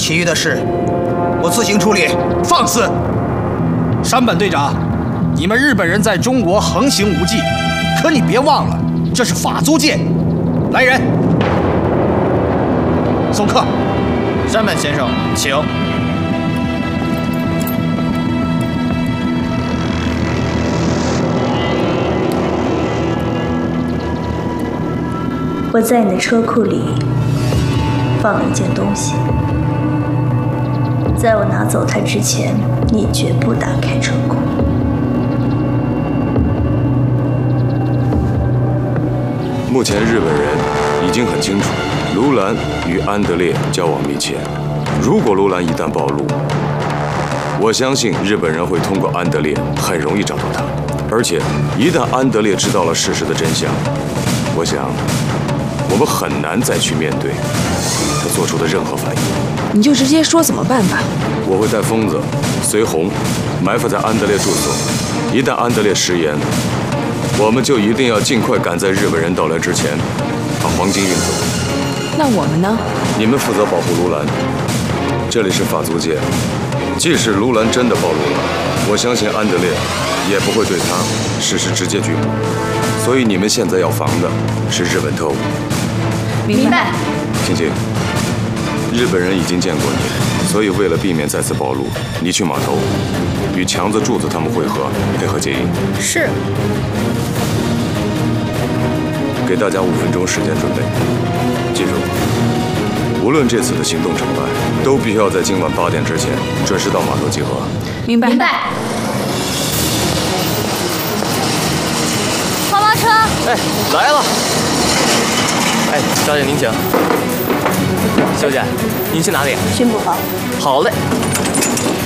其余的事，我自行处理。 放肆！山本队长，你们日本人在中国横行无忌，可你别忘了，这是法租界。来人，送客。 山本先生，请。 我在你的车库里放了一件东西，在我拿走它之前，你绝不打开车库。 目前日本人已经很清楚，卢兰与安德烈交往密切。如果卢兰一旦暴露，我相信日本人会通过安德烈很容易找到他。而且一旦安德烈知道了事实的真相，我想我们很难再去面对他做出的任何反应。 你就直接说怎么办吧。 我会带疯子随红埋伏在安德烈住所，一旦安德烈食言，我们就一定要尽快赶在日本人到来之前把黄金运走。 那我们呢？ 你们负责保护卢兰。这里是法租界，即使卢兰真的暴露了，我相信安德烈也不会对他实施直接拘捕。所以你们现在要防的是日本特务。 明白。 青青，日本人已经见过你，所以为了避免再次暴露，你去码头与强子、柱子他们会合，配合接应。 是。 给大家5分钟时间准备。记住，无论这次的行动成败，都必须要在今晚8点之前准时到码头集合。 明白。 明白。 黄包车。 哎，来了。哎，小姐您请。小姐，您去哪里？ 巡捕房。 好嘞。